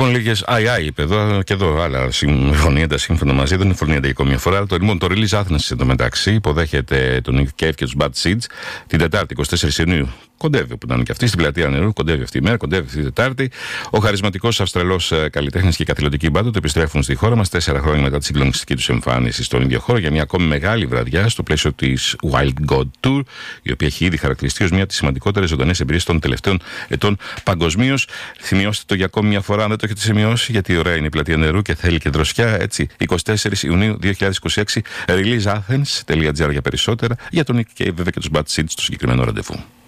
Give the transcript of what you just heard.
Λοιπόν, λίγες είπε εδώ και εδώ άλλα συμφωνίαντα σύμφωνα μαζί. Δεν συμφωνίαντα για ακόμη μια φορά. Το Release Athens εντωμεταξύ υποδέχεται τον Nick Cave και τους Bad Seeds την Τετάρτη 24 Ιουνίου. Κοντεύει που ήταν και αυτή στην πλατεία Νερού, κοντεύει αυτή η μέρα, κοντεύει αυτή η Τετάρτη. Ο χαρισματικός Αυστραλός καλλιτέχνης και καθηλωτική μπάντα του επιστρέφουν στη χώρα μας 4 χρόνια μετά τη συγκλονιστική τους εμφάνιση στον ίδιο χώρο για μια ακόμη μεγάλη βραδιά στο πλαίσιο της Wild God Tour, η οποία έχει ήδη χαρακτηριστεί ως μια από τις σημαντικότερες ζωντανές εμπειρίες των τελευταίων ετών παγκοσμίως. Σημειώστε το για ακόμη μια φορά, αν δεν το έχετε σημειώσει, γιατί ωραία είναι η πλατεία Νερού και θέλει και δροσιά. Έτσι, 24 Ιουνίου 2026, releaseathens.gr για περισσότερα, για τον Nick Cave βέβαια και τους Bad Seeds στο συγκεκριμένο ραντεβού.